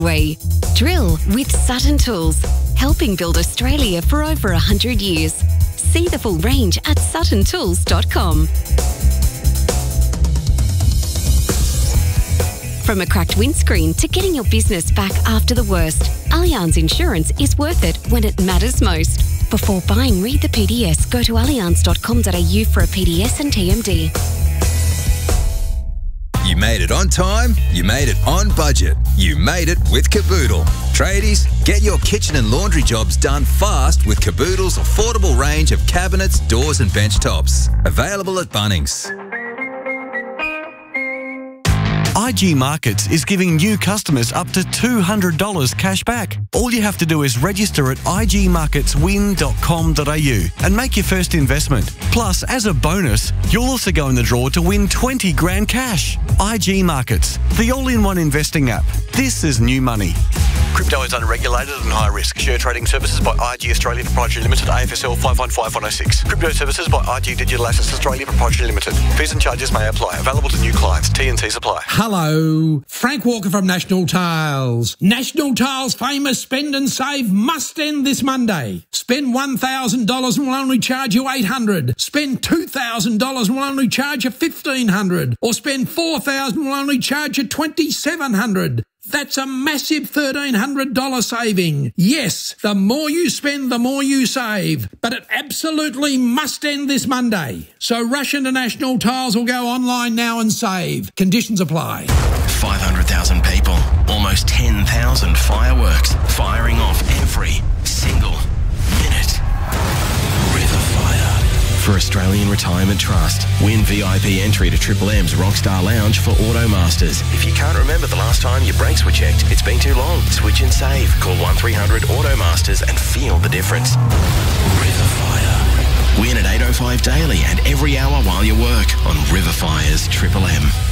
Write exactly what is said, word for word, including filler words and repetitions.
way. Drill with Sutton Tools, helping build Australia for over one hundred years. See the full range at sutton tools dot com. From a cracked windscreen to getting your business back after the worst, Allianz Insurance is worth it when it matters most. Before buying, read the P D S. Go to allianz dot com dot a u for a P D S and T M D. You made it on time, you made it on budget, you made it with Caboodle. Tradies, get your kitchen and laundry jobs done fast with Caboodle's affordable range of cabinets, doors and bench tops. Available at Bunnings. I G Markets is giving new customers up to two hundred dollars cash back. All you have to do is register at i g markets win dot com dot a u and make your first investment. Plus, as a bonus, you'll also go in the draw to win twenty grand cash. I G Markets, the all-in-one investing app. This is new money. Crypto is unregulated and high risk. Share trading services by I G Australia Proprietary Limited, A F S L five one five one oh six. Crypto services by I G Digital Assets Australia Proprietary Limited. Fees and charges may apply. Available to new clients. T and Cs apply. Hello, Frank Walker from National Tiles. National Tiles' famous spend and save must end this Monday. Spend one thousand dollars and we'll only charge you eight hundred dollars. Spend two thousand dollars and we'll only charge you fifteen hundred dollars. Or spend four thousand dollars and we'll only charge you twenty-seven hundred dollars. That's a massive thirteen hundred dollars saving. Yes, the more you spend, the more you save. But it absolutely must end this Monday. So rush into National Tiles or go online now and save. Conditions apply. five hundred thousand people, almost ten thousand fireworks firing off every single minute. River Fire. For Australian Retirement Trust, win V I P entry to Triple M's Rockstar Lounge for Automasters. If you can't remember the last time your brakes were checked, it's been too long. Switch and save. Call one three hundred Automasters and feel the difference. River Fire. Win at eight oh five daily and every hour while you work on River Fire's Triple M.